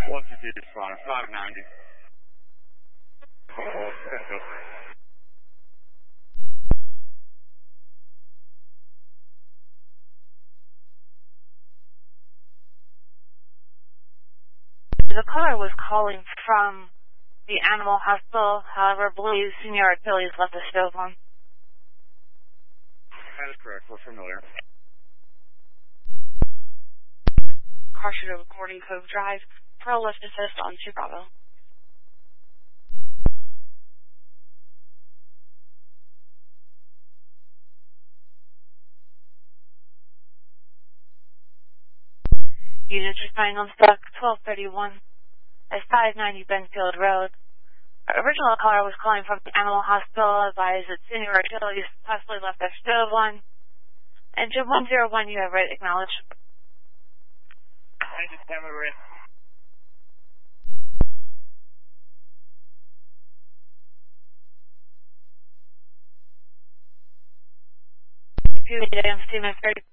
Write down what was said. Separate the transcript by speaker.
Speaker 1: 152 Toronto, 590. Oh, Central.
Speaker 2: The caller was calling from the animal hospital. However, believes Senior Achilles left the stove on.
Speaker 1: That is correct. We're familiar.
Speaker 2: Car shooter recording Cove Drive. Pro lift assist on 2 Bravo. Units responding on stock 1231 at 590 Benfield Road. Our original caller was calling from the animal hospital, advised that Senior Achilles possibly left their stove on. Engine 101, you have right acknowledged.
Speaker 1: Engine 10, we're in.
Speaker 2: AM Steamer 30